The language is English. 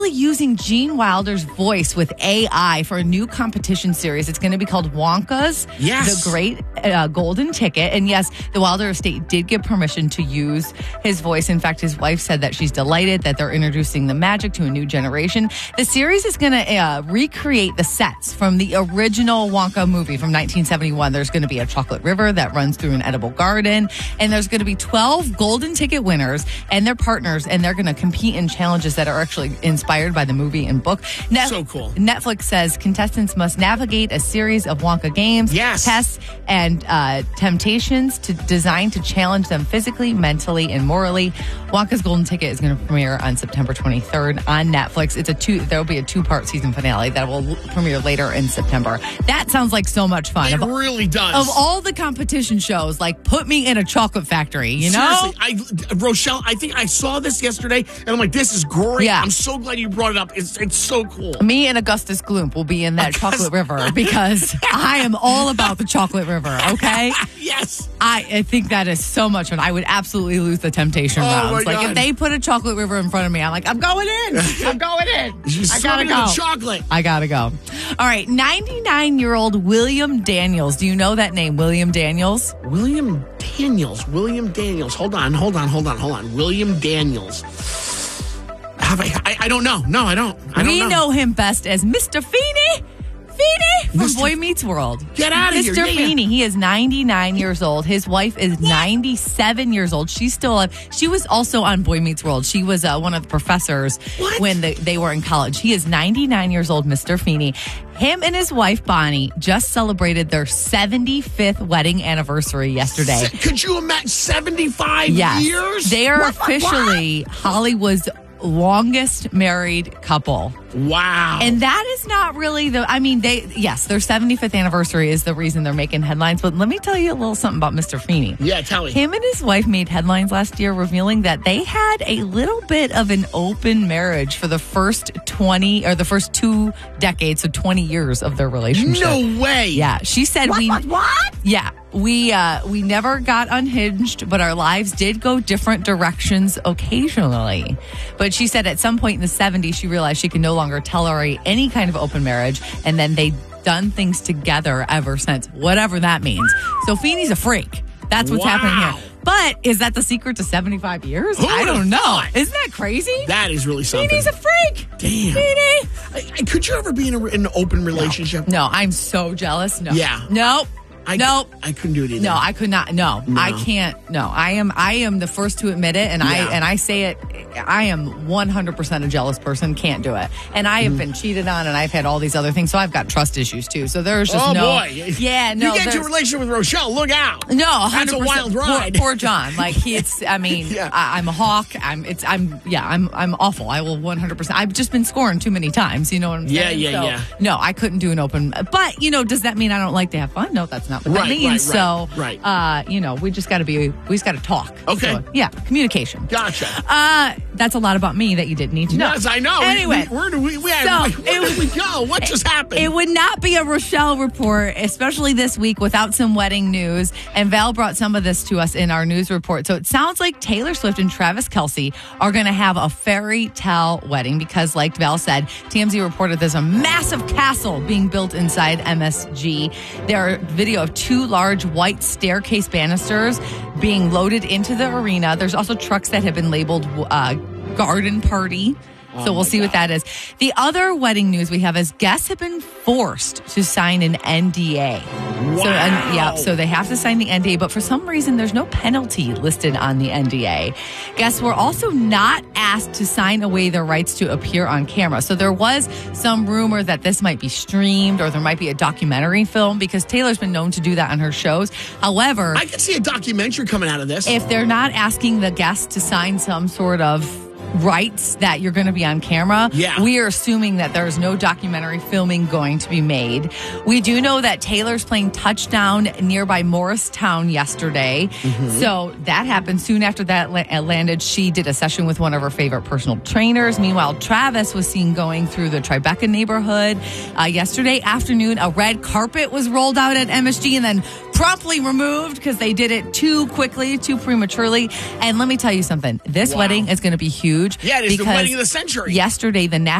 using Gene Wilder's voice with AI for a new competition series. It's going to be called Wonka's The Great Golden Ticket. And yes, the Wilder estate did give permission to use his voice. In fact, his wife said that she's delighted that they're introducing the magic to a new generation. The series is going to recreate the sets from the original Wonka movie from 1971. There's going to be a chocolate river that runs through an edible garden. And there's going to be 12 golden ticket winners and their partners. And they're going to compete in challenges that are actually inspired by the movie and book. So cool. Netflix says contestants must navigate a series of Wonka games, tests, and temptations designed to challenge them physically, mentally, and morally. Wonka's Golden Ticket is going to premiere on September 23rd on Netflix. There'll be a 2-part season finale that will premiere later in September. That sounds like so much fun. It really does. Of all the competition shows, like, put me in a chocolate factory, you know? Seriously, Rochelle, I think I saw this yesterday, and I'm like, this is great. Yeah. I'm so glad you brought it up. It's so cool. Me and Augustus Gloop will be in that chocolate river because I am all about the chocolate river, okay? Yes. I think that is so much fun. I would absolutely lose the temptation rounds. Like, if they put a chocolate river in front of me, I'm like, I'm going in. I'm going in. I gotta go. Chocolate. I gotta go. All right, 99-year-old William Daniels. Do you know that name, William Daniels? William Daniels. Hold on. William Daniels. I don't know. No, I don't. We know him best as Mr. Feeney. From Boy Meets World. Get out of here. Mr. Feeney. He is 99 years old. His wife is 97 years old. She's still alive. She was also on Boy Meets World. She was one of the professors when they were in college. He is 99 years old, Mr. Feeney. Him and his wife, Bonnie, just celebrated their 75th wedding anniversary yesterday. Could you imagine 75 years? They are officially Hollywood's longest married couple. Wow. And that is not really their 75th anniversary is the reason they're making headlines. But let me tell you a little something about Mr. Feeney. Yeah, tell me. Him and his wife made headlines last year revealing that they had a little bit of an open marriage for the first 2 decades, so 20 years of their relationship. No way. Yeah. She said What? Yeah. We never got unhinged, but our lives did go different directions occasionally. But she said at some point in the 70s, she realized she could no longer tolerate any kind of open marriage. And then they've done things together ever since, whatever that means. So Feeney's a freak. That's what's happening here. But is that the secret to 75 years? I don't know. Isn't that crazy? That is really something. Feeney's a freak. Damn. Feeney. Could you ever be in an open relationship? No, I'm so jealous. No. Yeah. Nope. I couldn't do it either. No, I could not. No, I can't. No, I am the first to admit it, and I say it. I am 100% a jealous person. Can't do it, and I have been cheated on, and I've had all these other things, so I've got trust issues too. So there's just boy. Yeah, no. You get your relationship with Rochelle. Look out. No, 100%. That's a wild ride. Poor John. Like I'm a hawk. I'm awful. I will 100%. I've just been scorned too many times. You know what I'm saying? Yeah. No, I couldn't do an open. But does that mean I don't like to have fun? No, that's not what that means. We just got to talk. Okay. So, communication. Gotcha. That's a lot about me that you didn't need to know. Yes, I know. Anyway, where did we go? What just happened? It would not be a Rochelle report, especially this week, without some wedding news. And Val brought some of this to us in our news report. So it sounds like Taylor Swift and Travis Kelce are going to have a fairy tale wedding because, like Val said, TMZ reported there's a massive castle being built inside MSG. There are video of 2 large white staircase banisters being loaded into the arena. There's also trucks that have been labeled garden party. So we'll see what that is. The other wedding news we have is guests have been forced to sign an NDA. Wow. So they have to sign the NDA, but for some reason there's no penalty listed on the NDA. Guests were also not asked to sign away their rights to appear on camera. So there was some rumor that this might be streamed or there might be a documentary film because Taylor's been known to do that on her shows. However, I could see a documentary coming out of this. If they're not asking the guests to sign some sort of rights that you're going to be on camera, we are assuming that there's no documentary filming going to be made. We do know that Taylor's playing touchdown nearby Morristown yesterday. So that happened. Soon after that landed, she did a session with one of her favorite personal trainers. Meanwhile, Travis was seen going through the Tribeca neighborhood. Yesterday afternoon, a red carpet was rolled out at MSG, and then promptly removed because they did it too quickly, too prematurely. And let me tell you something. This wedding is going to be huge. Yeah, it is the because wedding of the century. Yesterday, the